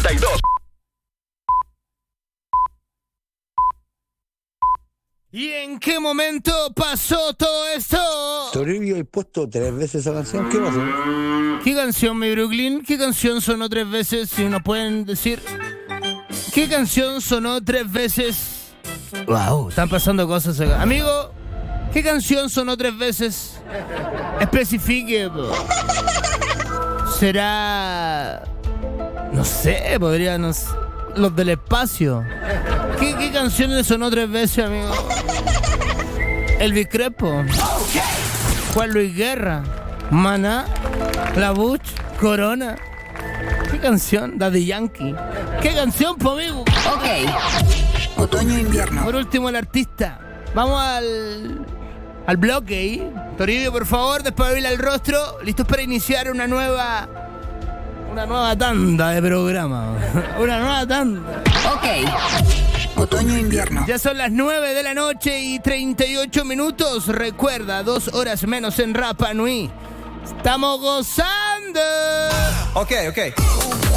92. ¿Y en qué momento pasó todo esto? Toribio, he puesto 3 veces esa canción. ¿Qué pasó? ¿Qué canción, mi Brooklyn? ¿Qué canción sonó 3 veces? Si nos pueden decir. ¿Qué canción sonó 3 veces? Wow, están pasando cosas acá. Amigo, ¿qué canción sonó 3 veces? Especifique. ¿Será? No sé, podrían. Los del espacio. ¿Qué canción le sonó 3 veces, amigo? Elvis Crespo. Juan Luis Guerra. Maná. La Buch. Corona. ¿Qué canción? Daddy Yankee. ¿Qué canción, po, amigo? Ok. Otoño-invierno. Por último, el artista. Vamos al bloque ahí. Toribio, por favor, despabila el rostro. ¿Listos para iniciar una nueva tanda de programa? Una nueva tanda. Ok. Otoño-invierno. Ya son las 9 de la noche y 38 minutos. Recuerda, 2 horas menos en Rapa Nui. ¡Estamos gozando! Ok.